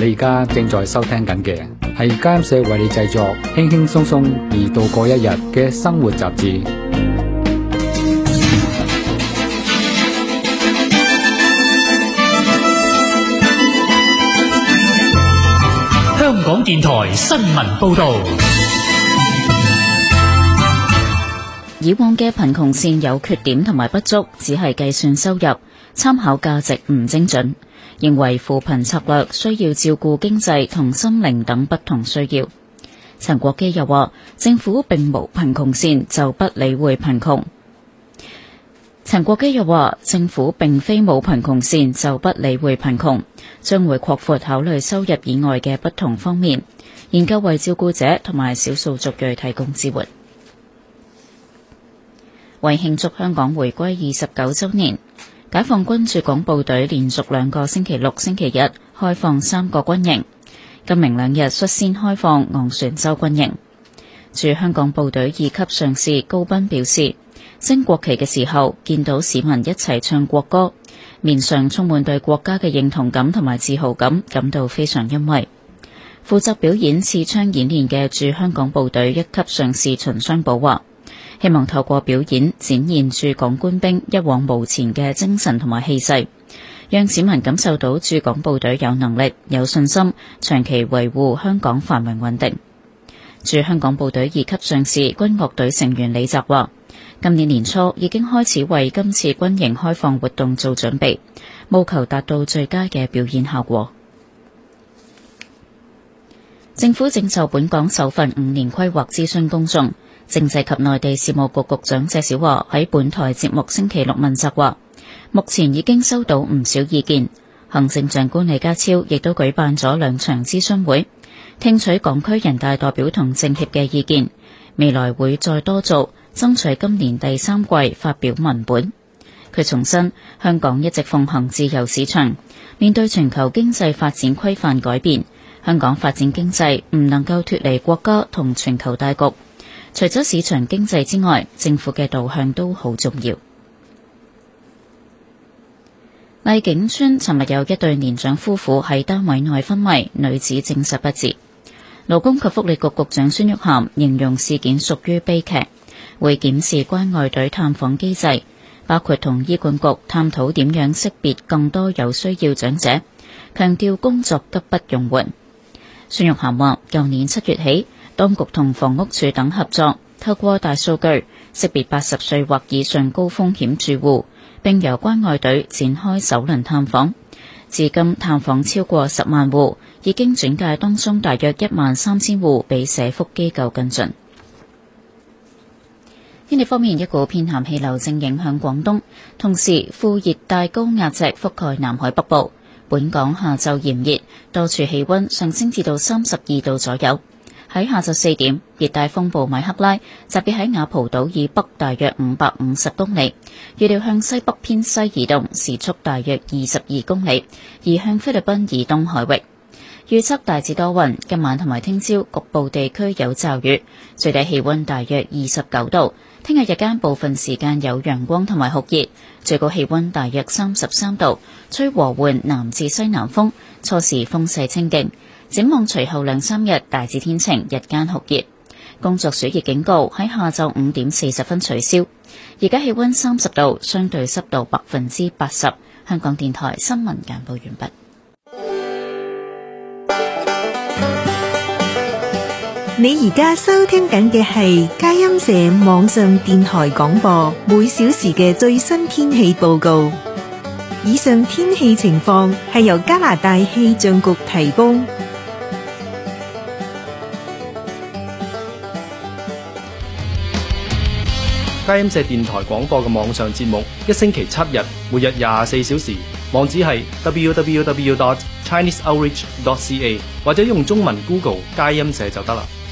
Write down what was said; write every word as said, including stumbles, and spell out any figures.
你而家正在收聽緊嘅係佳音社為你製作輕輕鬆鬆而度過一日嘅生活雜誌。 香港電台新聞報道。 以往嘅貧窮線有缺點同埋不足，只係計算收入，參考價值唔精準，認為扶貧策略需要照顧經濟同心靈等不同需要。陳國基又話，政府並無貧窮線就不理會貧窮。陳國基又話，政府並非冇貧窮線就不理會貧窮，將會擴闊考慮收入以外嘅不同方面，研究為照顧者同埋少數族裔提供支援。為慶祝香港回歸二十九週年，解放軍駐港部隊連續兩個星期六、星期日開放三個軍營，今明兩日率先開放昂船洲軍營。駐香港部隊二級上士高斌表示，升國旗嘅時候見到市民一齊唱國歌，面上充滿對國家嘅認同感同埋自豪感，感到非常欣慰。負責表演刺槍演練嘅駐香港部隊一級上士秦雙寶話，希望透過表演展現駐港官兵一往無前嘅精神同埋氣勢，讓市民感受到駐港部隊有能力、有信心，長期維護香港繁榮穩定。駐香港部隊二級上士軍樂隊成員李澤話，今年年初已經開始為今次軍營開放活動做準備，務求達到最佳嘅表演效果。政府正就本港首份五年規劃諮詢公眾。政制及內地事務局局長謝小華喺本台節目星期六問責話，目前已經收到唔少意見，行政長官李家超亦都舉辦咗兩場諮詢會，聽取港區人大代表同政協嘅意見，未來會再多做，爭取今年第三季發表文本。佢重申，香港一直奉行自由市場，面對全球經濟發展規範改變，香港發展經濟唔能夠脫離國家同全球大局。除咗市場經濟之外，政府嘅導向都好重要。荔景邨尋日有一對年長夫婦喺單位內昏迷，女子證實不治。勞工及福利局局長孫玉菡形容事件屬於悲劇，會檢視關愛隊探訪機制，包括同醫管局探討點樣識別更多有需要長者，強調工作急不容緩。孫玉菡話，舊年七月起，當局同房屋署等合作，透過大數據識別八十歲或以上高風險住戶，並由關愛隊展開首輪探訪。至今探訪超過十萬戶，已經轉介當中大約一萬三千戶俾社福機構跟進。天氣方面，一股偏南氣流正影響廣東，同時副熱帶高壓脊覆蓋南海北部。本港下晝炎熱，多處氣溫上升至到三十二度左右。喺下晝四點，熱帶風暴米克拉集結喺雅蒲島以北大約五百五十公里，預料向西北偏西移動，時速大約二十二公里，移向菲律賓以東海域。預測大致多雲，今晚同埋聽朝局部地區有驟雨，最低氣溫大約二十九度。聽日日間部分時間有陽光同埋酷熱，最高氣溫大約三十三度，吹和緩南至西南風，初時風勢清勁。展望隨後兩三日大致天晴，日間酷熱。工作暑熱警告喺下晝五點四十分取消。而家氣溫三十度，相對濕度百分之八十。香港電台新聞簡報完畢。 你而家收聽緊嘅係佳音社網上電台廣播，每小時嘅最新天氣報告。以上天氣情況係由加拿大氣象局提供。 佳音社電台廣播嘅網上節目，一星期七日，每日廿四小時，網址係 double-u double-u double-u dot chinese outreach dot c a， 或者用中文 Google 佳音社就得啦。